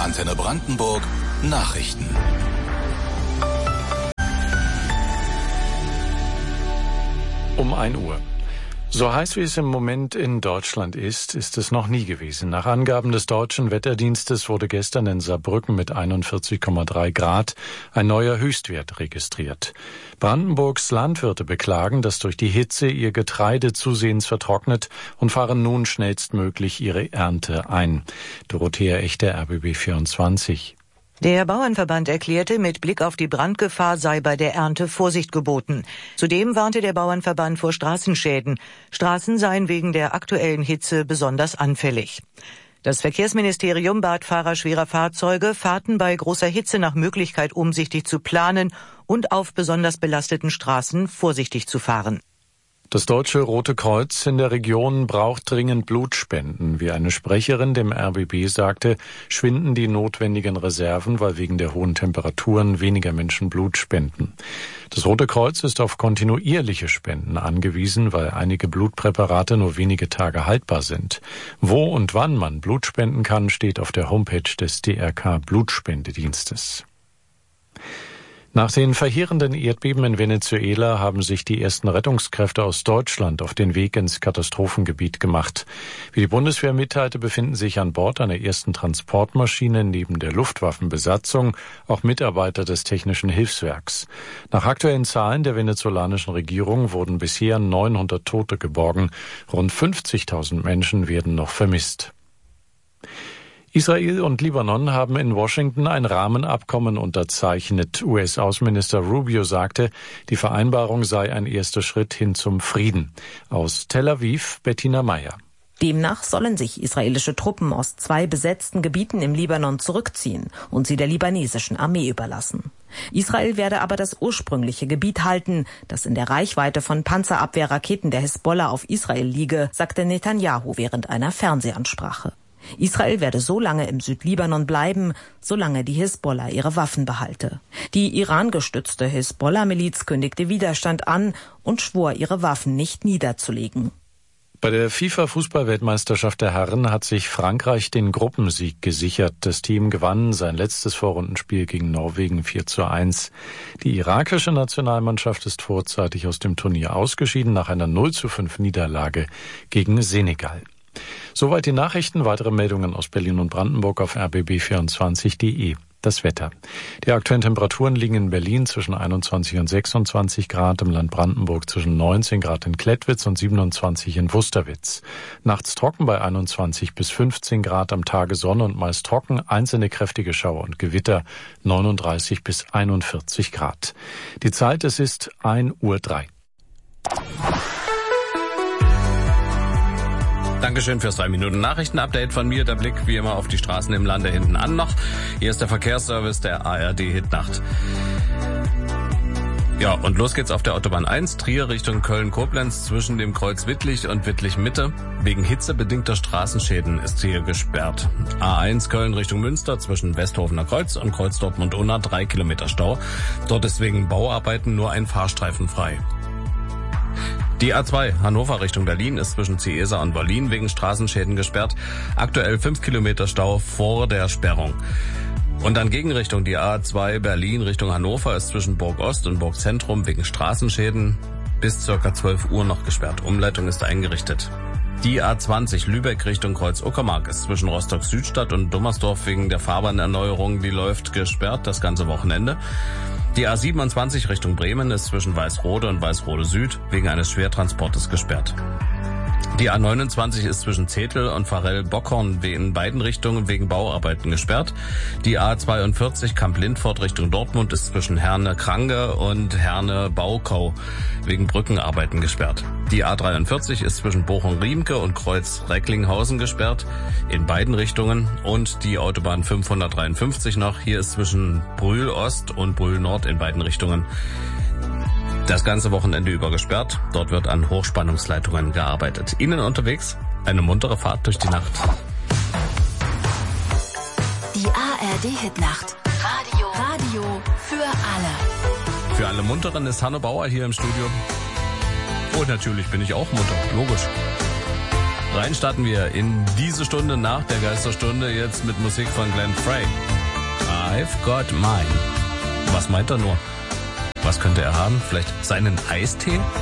Antenne Brandenburg Nachrichten. Um 1 Uhr. So heiß wie es im Moment in Deutschland ist es noch nie gewesen. Nach Angaben des Deutschen Wetterdienstes wurde gestern in Saarbrücken mit 41,3 Grad ein neuer Höchstwert registriert. Brandenburgs Landwirte beklagen, dass durch die Hitze ihr Getreide zusehends vertrocknet und fahren nun schnellstmöglich ihre Ernte ein. Dorothea Echter, RBB 24. Der Bauernverband erklärte, mit Blick auf die Brandgefahr sei bei der Ernte Vorsicht geboten. Zudem warnte der Bauernverband vor Straßenschäden. Straßen seien wegen der aktuellen Hitze besonders anfällig. Das Verkehrsministerium bat Fahrer schwerer Fahrzeuge, Fahrten bei großer Hitze nach Möglichkeit umsichtig zu planen und auf besonders belasteten Straßen vorsichtig zu fahren. Das Deutsche Rote Kreuz in der Region braucht dringend Blutspenden. Wie eine Sprecherin dem RBB sagte, schwinden die notwendigen Reserven, weil wegen der hohen Temperaturen weniger Menschen Blut spenden. Das Rote Kreuz ist auf kontinuierliche Spenden angewiesen, weil einige Blutpräparate nur wenige Tage haltbar sind. Wo und wann man Blut spenden kann, steht auf der Homepage des DRK Blutspendedienstes. Nach den verheerenden Erdbeben in Venezuela haben sich die ersten Rettungskräfte aus Deutschland auf den Weg ins Katastrophengebiet gemacht. Wie die Bundeswehr mitteilte, befinden sich an Bord einer ersten Transportmaschine neben der Luftwaffenbesatzung auch Mitarbeiter des Technischen Hilfswerks. Nach aktuellen Zahlen der venezolanischen Regierung wurden bisher 900 Tote geborgen. Rund 50.000 Menschen werden noch vermisst. Israel und Libanon haben in Washington ein Rahmenabkommen unterzeichnet. US-Außenminister Rubio sagte, die Vereinbarung sei ein erster Schritt hin zum Frieden. Aus Tel Aviv, Bettina Meyer. Demnach sollen sich israelische Truppen aus 2 besetzten Gebieten im Libanon zurückziehen und sie der libanesischen Armee überlassen. Israel werde aber das ursprüngliche Gebiet halten, das in der Reichweite von Panzerabwehrraketen der Hisbollah auf Israel liege, sagte Netanyahu während einer Fernsehansprache. Israel werde so lange im Südlibanon bleiben, solange die Hisbollah ihre Waffen behalte. Die Iran-gestützte Hisbollah-Miliz kündigte Widerstand an und schwor, ihre Waffen nicht niederzulegen. Bei der FIFA-Fußball-Weltmeisterschaft der Herren hat sich Frankreich den Gruppensieg gesichert. Das Team gewann sein letztes Vorrundenspiel gegen Norwegen 4:1. Die irakische Nationalmannschaft ist vorzeitig aus dem Turnier ausgeschieden nach einer 0:5 Niederlage gegen Senegal. Soweit die Nachrichten. Weitere Meldungen aus Berlin und Brandenburg auf rbb24.de. Das Wetter. Die aktuellen Temperaturen liegen in Berlin zwischen 21 und 26 Grad, im Land Brandenburg zwischen 19 Grad in Klettwitz und 27 in Wusterwitz. Nachts trocken bei 21 bis 15 Grad, am Tage Sonne und meist trocken, einzelne kräftige Schauer und Gewitter 39 bis 41 Grad. Die Zeit, es ist 1:03 Uhr. Dankeschön fürs 3-Minuten-Nachrichten-Update von mir. Der Blick wie immer auf die Straßen im Lande hinten an noch. Hier ist der Verkehrsservice der ARD Hitnacht. Ja, und los geht's auf der Autobahn 1, Trier Richtung Köln-Koblenz zwischen dem Kreuz Wittlich und Wittlich-Mitte. Wegen hitzebedingter Straßenschäden ist hier gesperrt. A1 Köln Richtung Münster zwischen Westhofener Kreuz und Kreuz Dortmund-Unna 3 Kilometer Stau. Dort ist wegen Bauarbeiten nur ein Fahrstreifen frei. Die A2 Hannover Richtung Berlin ist zwischen Ciesa und Berlin wegen Straßenschäden gesperrt. Aktuell 5 Kilometer Stau vor der Sperrung. Und dann Gegenrichtung die A2 Berlin Richtung Hannover ist zwischen Burg Ost und Burg Zentrum wegen Straßenschäden bis ca. 12 Uhr noch gesperrt. Umleitung ist eingerichtet. Die A20 Lübeck Richtung Kreuz Uckermark ist zwischen Rostock Südstadt und Dummersdorf wegen der Fahrbahnerneuerung, die läuft, gesperrt das ganze Wochenende. Die A27 Richtung Bremen ist zwischen Weißrode und Weißrode Süd wegen eines Schwertransportes gesperrt. Die A29 ist zwischen Zetel und Farell-Bockhorn in beiden Richtungen wegen Bauarbeiten gesperrt. Die A42 Kamp-Lindfort Richtung Dortmund ist zwischen Herne-Krange und Herne-Baukau wegen Brückenarbeiten gesperrt. Die A43 ist zwischen Bochum-Riemke und Kreuz-Recklinghausen gesperrt in beiden Richtungen. Und die Autobahn 553 noch. Hier ist zwischen Brühl-Ost und Brühl-Nord in beiden Richtungen das ganze Wochenende über gesperrt. Dort wird an Hochspannungsleitungen gearbeitet. Ihnen unterwegs eine muntere Fahrt durch die Nacht. Die ARD Hitnacht. Radio für alle. Für alle Munteren ist Hanno Bauer hier im Studio. Und natürlich bin ich auch munter, logisch. Rein starten wir in diese Stunde nach der Geisterstunde jetzt mit Musik von Glenn Frey. I've got mine. Was meint er nur? Was könnte er haben? Vielleicht seinen Eistee?